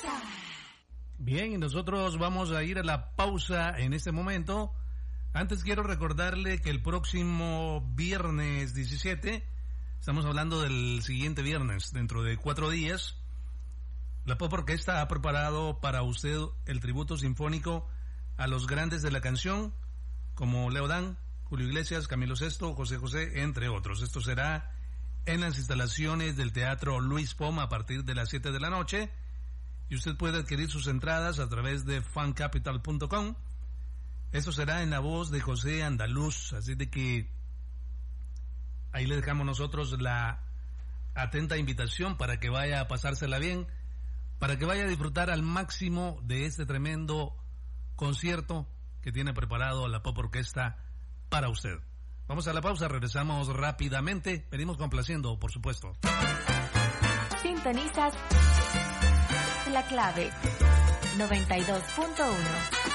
Bien, y nosotros vamos a ir a la pausa en este momento. Antes quiero recordarle que el próximo viernes 17, estamos hablando del siguiente viernes, dentro de 4 días, la Pop Orquesta ha preparado para usted el tributo sinfónico a los grandes de la canción, como Leo Dan, Julio Iglesias, Camilo Sesto, José José, entre otros. Esto será en las instalaciones del Teatro Luis Poma a partir de las 7 de la noche, y usted puede adquirir sus entradas a través de fancapital.com. Esto será en la voz de José Andaluz, así de que ahí le dejamos nosotros la atenta invitación para que vaya a pasársela bien, para que vaya a disfrutar al máximo de este tremendo concierto que tiene preparado la Pop Orquesta para usted. Vamos a la pausa, regresamos rápidamente, venimos complaciendo, por supuesto. Sintonizas La Clave 92.1.